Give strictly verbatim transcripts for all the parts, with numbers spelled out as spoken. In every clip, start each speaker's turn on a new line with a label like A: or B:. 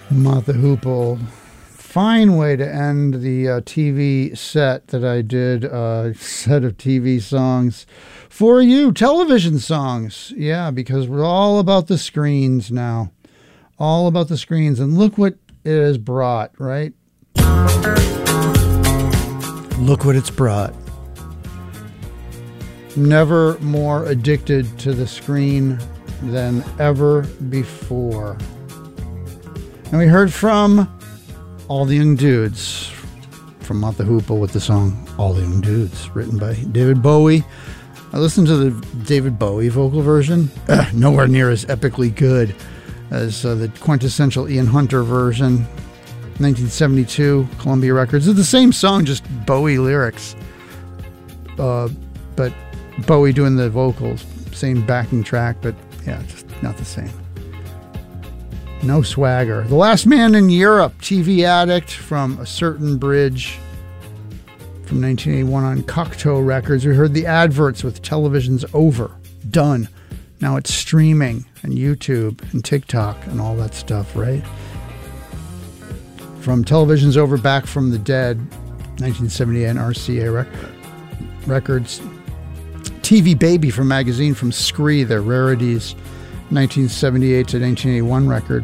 A: Mott the Hoople. Fine way to end the uh, T V set that I did, a uh, set of T V songs for you, television songs. Yeah, because we're all about the screens now. All about the screens. And look what it has brought, right? Look what it's brought. Never more addicted to the screen than ever before. And we heard from All the Young Dudes, from Mott the Hoople with the song All the Young Dudes, written by David Bowie. I listened to the David Bowie vocal version. Uh, nowhere near as epically good as uh, the quintessential Ian Hunter version. nineteen seventy-two, Columbia Records. It's the same song, just Bowie lyrics. Uh, but Bowie doing the vocals. Same backing track, but yeah, just not the same. No swagger. The Last Man in Europe, T V Addict from A Certain Bridge from nineteen eighty-one on Cocteau Records. We heard the adverts with Television's Over. Done. Now it's streaming and YouTube and TikTok and all that stuff, right? From Television's Over, Back from the Dead, nineteen seventy-eight on R C A rec- Records. T V Baby from Magazine from Scree, their rarities, nineteen seventy-eight to nineteen eighty-one record.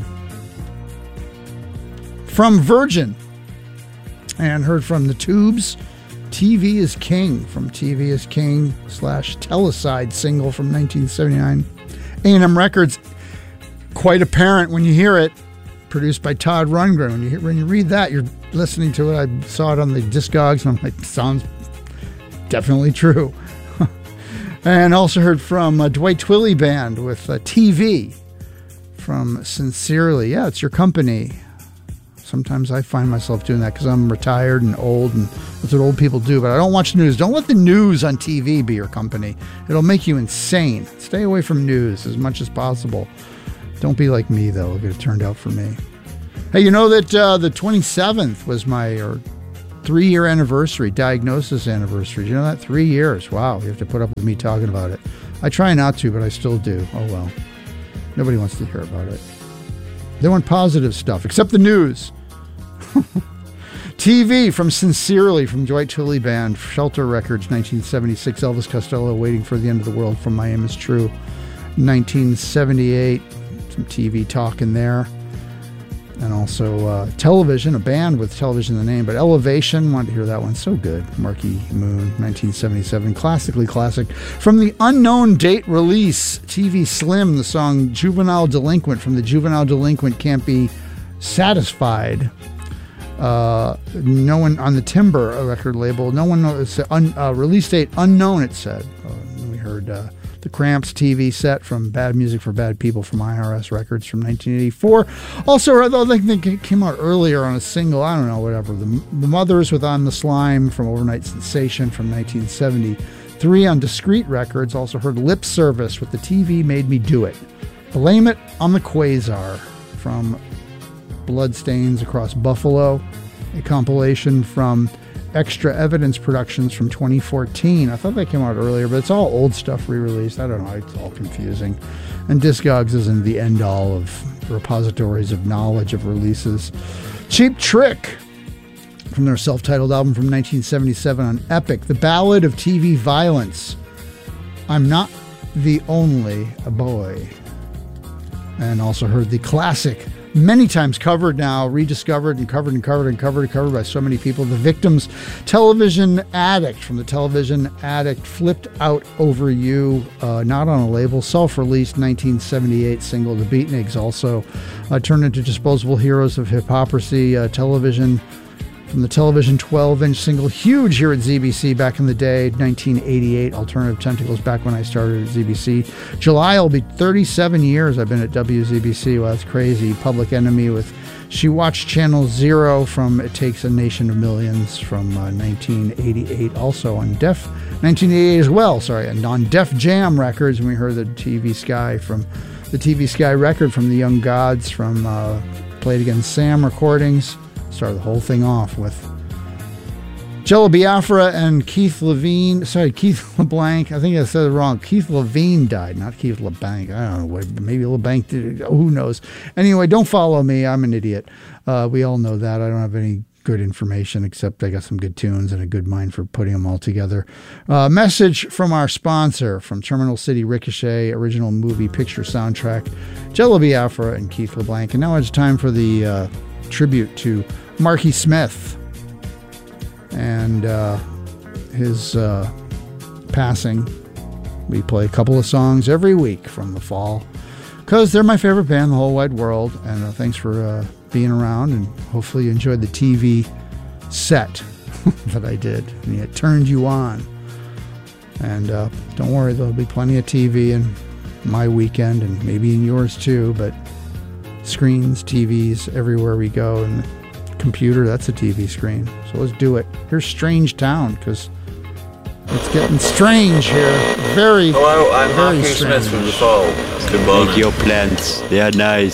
A: From Virgin, and heard from The Tubes, T V is King, from T V is King slash Teleside single from nineteen seventy-nine. A and M Records, quite apparent when you hear it, produced by Todd Rundgren. When you, hear, when you read that, you're listening to it. I saw it on the Discogs, and I'm like, sounds definitely true. And also heard from uh, Dwight Twilley Band with uh, T V from Sincerely. Yeah, it's your company. Sometimes I find myself doing that because I'm retired and old, and that's what old people do. But I don't watch news. Don't let the news on T V be your company. It'll make you insane. Stay away from news as much as possible. Don't be like me, though. Look at it turned out for me. Hey, you know that uh, the twenty-seventh was my... Or, three-year anniversary, diagnosis anniversary. You know that? Three years. Wow, you have to put up with me talking about it. I try not to, but I still do. Oh, well. Nobody wants to hear about it. They want positive stuff, except the news. T V from Sincerely, from Dwight Twilley Band, Shelter Records, nineteen seventy-six. Elvis Costello, Waiting for the End of the World, from My Aim is True, nineteen seventy-eight. Some T V talk in there. And also uh, Television, a band with Television in the name, but Elevation, wanted to hear that one. So good. Marquee Moon, nineteen seventy-seven. Classically classic. From the unknown date release, T V Slim, the song Juvenile Delinquent, from the Juvenile Delinquent Can't Be Satisfied. Uh, no one on the Timber a record label. No one knows. Un, uh, release date unknown, it said. Uh, we heard... Uh, The Cramps T V set from Bad Music for Bad People from I R S Records from nineteen eighty-four. Also, I think it came out earlier on a single, I don't know, whatever. The, the Mothers with On the Slime from Overnight Sensation from nineteen seventy-three on Discreet Records. Also heard Lip Service with The T V Made Me Do It. Blame It on the Quasar from Bloodstains Across Buffalo, a compilation from Extra Evidence Productions from twenty fourteen. I thought that came out earlier, but it's all old stuff re-released. I don't know. It's all confusing. And Discogs isn't the end-all of repositories of knowledge of releases. Cheap Trick from their self-titled album from nineteen seventy-seven on Epic, The Ballad of T V Violence. I'm Not the Only a Boy. And also heard the classic, many times covered now, rediscovered and covered and covered and covered and covered by so many people. The Victims, Television Addict, from the Television Addict, Flipped Out Over You, uh, not on a label, self-released nineteen seventy-eight single. The Beatniks also uh, turned into disposable heroes of hypocrisy. Uh, television, from the Television twelve-inch single, huge here at Z B C back in the day, nineteen eighty-eight. Alternative Tentacles, back when I started at Z B C. July will be thirty-seven years I've been at W Z B C. Well, that's crazy. Public Enemy with She Watched Channel Zero from It Takes a Nation of Millions from uh, nineteen eighty-eight. Also on Def, nineteen eighty-eight as well, sorry, and on Def Jam Records. And we heard the T V Sky from the T V Sky record from the Young Gods from uh, Played Against Sam recordings. Started the whole thing off with Jello Biafra and Keith Levine, sorry, Keith LeBlanc, I think I said it wrong. Keith Levine died, not Keith LeBlanc. I don't know, what, maybe LeBlanc did, who knows. Anyway, don't follow me. I'm an idiot. Uh, we all know that. I don't have any good information except I got some good tunes and a good mind for putting them all together. Uh, message from our sponsor from Terminal City Ricochet, original movie picture soundtrack, Jello Biafra and Keith LeBlanc. And now it's time for the uh, tribute to Marky Smith and uh, his uh, passing. We play a couple of songs every week from the fall because they're my favorite band in the whole wide world. And uh, thanks for uh, being around, and hopefully you enjoyed the T V set that I did and it turned you on. And uh, don't worry, there'll be plenty of T V in my weekend and maybe in yours too, but screens, T Vs everywhere we go, and computer, that's a T V screen. So let's do it. Here's Strange Town, because it's getting strange here. Very,
B: Hello, I'm
A: very
B: Marky
A: strange.
B: Smith from the Fall. Good morning.
C: Make your plans. They are nice.